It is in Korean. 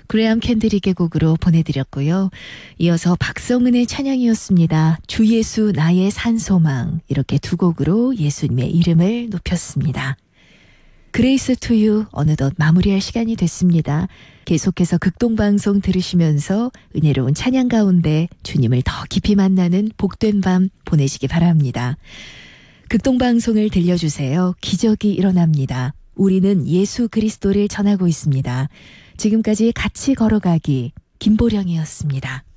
그레암 캔드릭의 곡으로 보내드렸고요. 이어서 박성은의 찬양이었습니다. 주 예수 나의 산소망, 이렇게 두 곡으로 예수님의 이름을 높였습니다. 그레이스 투유 어느덧 마무리할 시간이 됐습니다. 계속해서 극동방송 들으시면서 은혜로운 찬양 가운데 주님을 더 깊이 만나는 복된 밤 보내시기 바랍니다. 극동방송을 들려주세요. 기적이 일어납니다. 우리는 예수 그리스도를 전하고 있습니다. 지금까지 같이 걸어가기 김보령이었습니다.